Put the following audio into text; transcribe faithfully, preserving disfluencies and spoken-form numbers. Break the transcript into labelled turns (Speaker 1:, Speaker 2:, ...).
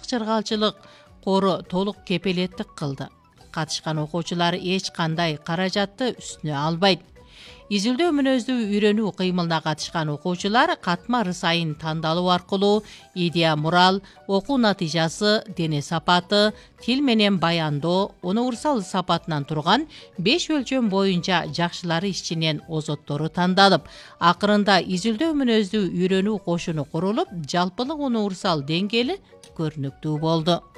Speaker 1: чыргалчылык кору толук кепилеттик кылды. Катышкан окуучулар эч кандай каражатты үстүнө албайт. Изилдөө мүнөздүү үйрөнүү кыймылына катышкан окуучулар катмар сайын тандалуу аркылуу идея мурал, окуу натыйжасы, дене сапаты, тил менен баяндоо, универсал сапатынан турган беш өлчөм боюнча жакшылары ичинен озоттору тандалып, акырында изилдөө мүнөздүү үйрөнүү кошуну курулуп, жалпылык универсал деңгээли көрүнүктүү болду.